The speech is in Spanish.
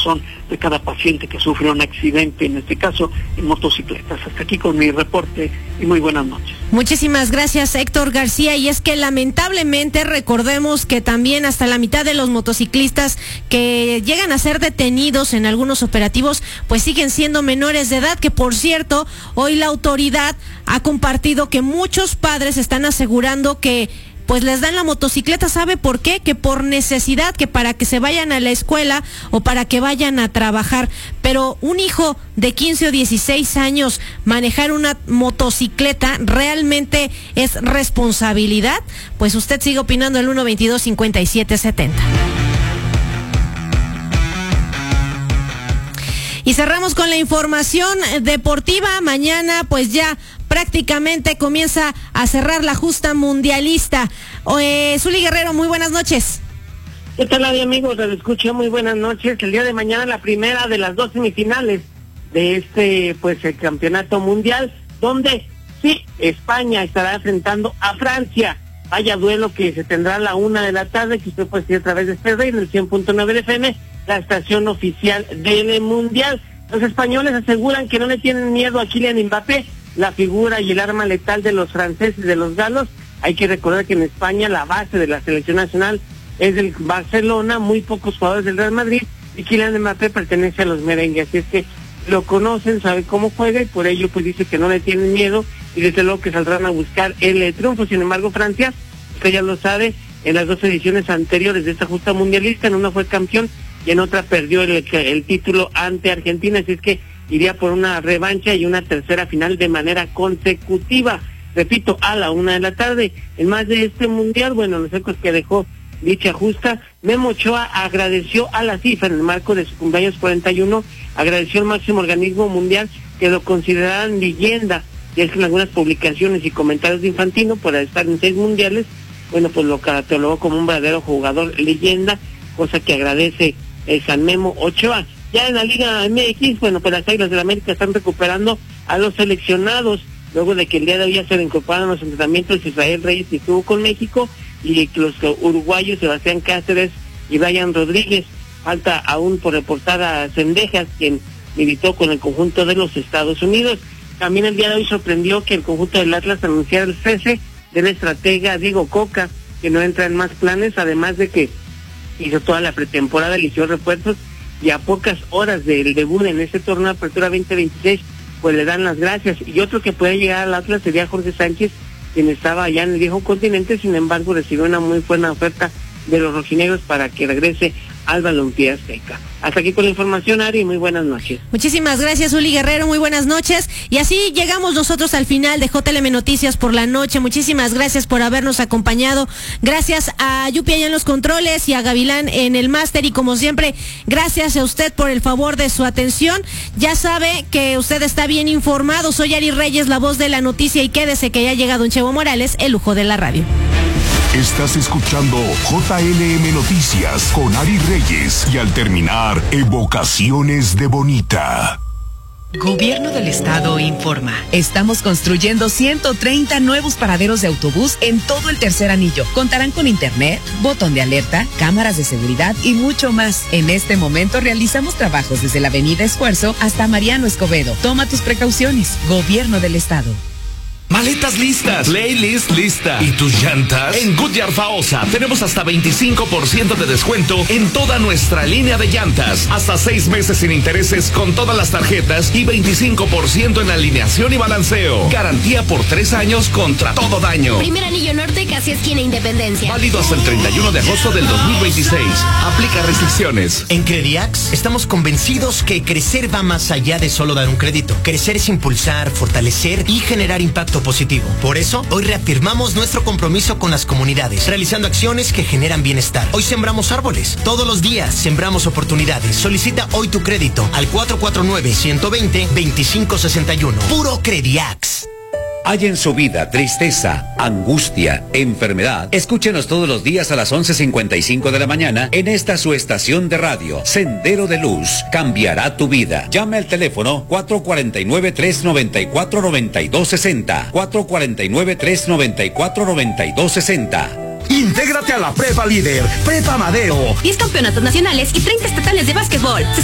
corazón de cada paciente que sufre un accidente, en este caso en motocicletas. Hasta aquí con mi reporte y muy buenas noches. Muchísimas gracias, Héctor García. Y es que lamentablemente recordemos que también hasta la mitad de los motociclistas que llegan a ser detenidos en algunos operativos pues siguen siendo menores de edad, que por cierto hoy la autoridad ha compartido que muchos padres están asegurando que pues les dan la motocicleta, ¿sabe por qué? Que por necesidad, que para que se vayan a la escuela o para que vayan a trabajar. Pero un hijo de 15 o 16 años manejar una motocicleta realmente es responsabilidad. Pues usted sigue opinando el 122-5770. Y cerramos con la información deportiva. Mañana pues ya prácticamente comienza a cerrar la justa mundialista. Zuli Guerrero, muy buenas noches. ¿Qué tal, amigos? Les escucho, muy buenas noches. El día de mañana la primera de las dos semifinales de el campeonato mundial, donde sí, España estará enfrentando a Francia. Vaya duelo que se tendrá a la 1:00 p.m, que usted puede seguir a través de este rey en el 100.9 de FM, la estación oficial del mundial. Los españoles aseguran que no le tienen miedo a Kylian Mbappé, la figura y el arma letal de los franceses, de los galos. Hay que recordar que en España la base de la selección nacional es del Barcelona, muy pocos jugadores del Real Madrid, y Kylian Mbappé pertenece a los merengues, así es que lo conocen, sabe cómo juega, y por ello pues dice que no le tienen miedo, y desde luego que saldrán a buscar el triunfo. Sin embargo, Francia, usted ya lo sabe, en las dos ediciones anteriores de esta justa mundialista, en una fue campeón y en otra perdió el título ante Argentina, así es que iría por una revancha y una tercera final de manera consecutiva. Repito, a la 1:00 p.m. En más de este mundial, bueno, los ecos que dejó dicha justa, Memo Ochoa agradeció a la FIFA en el marco de su cumpleaños 41, agradeció al máximo organismo mundial que lo consideraran leyenda, y es que en algunas publicaciones y comentarios de Infantino, por estar en 6 mundiales, bueno, pues lo catalogó como un verdadero jugador leyenda, cosa que agradece San Memo Ochoa. Ya en la Liga MX, bueno, pues las Águilas del América están recuperando a los seleccionados, luego de que el día de hoy ya se incorporaron los entrenamientos Israel Reyes, que estuvo con México, y los uruguayos Sebastián Cáceres y Brian Rodríguez. Falta aún por reportar a Cendejas, quien militó con el conjunto de los Estados Unidos. También el día de hoy sorprendió que el conjunto del Atlas anunciara el cese del estratega Diego Coca, que no entra en más planes, además de que hizo toda la pretemporada, eligió refuerzos, y a pocas horas del debut en este torneo de Apertura 2026, pues le dan las gracias. Y otro que puede llegar al Atlas sería Jorge Sánchez, quien estaba allá en el viejo continente, sin embargo recibió una muy buena oferta de los rojinegros para que regrese al Balompié Azteca. Hasta aquí con la información, Ari, muy buenas noches. Muchísimas gracias, Zuli Guerrero, muy buenas noches. Y así llegamos nosotros al final de JLM Noticias por la noche. Muchísimas gracias por habernos acompañado. Gracias a Yupi allá en los controles y a Gavilán en el máster, y como siempre, gracias a usted por el favor de su atención. Ya sabe que usted está bien informado. Soy Ari Reyes, la voz de la noticia, y quédese que ya llega don Chevo Morales, el lujo de la radio. Estás escuchando JLM Noticias con Ari Reyes, y al terminar, Evocaciones de Bonita. Gobierno del Estado informa. Estamos construyendo 130 nuevos paraderos de autobús en todo el tercer anillo. Contarán con internet, botón de alerta, cámaras de seguridad y mucho más. En este momento realizamos trabajos desde la Avenida Esfuerzo hasta Mariano Escobedo. Toma tus precauciones. Gobierno del Estado. Maletas listas, playlist lista. ¿Y tus llantas? En Goodyear Faosa tenemos hasta 25% de descuento en toda nuestra línea de llantas. Hasta 6 meses sin intereses con todas las tarjetas y 25% en alineación y balanceo. Garantía por 3 años contra todo daño. Primer anillo norte, casi esquina Independencia. Válido hasta el 31 de agosto del 2026. Aplica restricciones. En Crediax estamos convencidos que crecer va más allá de solo dar un crédito. Crecer es impulsar, fortalecer y generar impacto positivo. Por eso, hoy reafirmamos nuestro compromiso con las comunidades, realizando acciones que generan bienestar. Hoy sembramos árboles. Todos los días sembramos oportunidades. Solicita hoy tu crédito al 449-120-2561. Puro Crediax. Hay en su vida tristeza, angustia, enfermedad. Escúchenos todos los días a las 11:55 de la mañana en esta su estación de radio, Sendero de Luz. Cambiará tu vida. Llame al teléfono 449-394-9260. 449-394-9260. Intégrate a la Prepa Líder, Prepa Madero. 10 campeonatos nacionales y 30 estatales de básquetbol.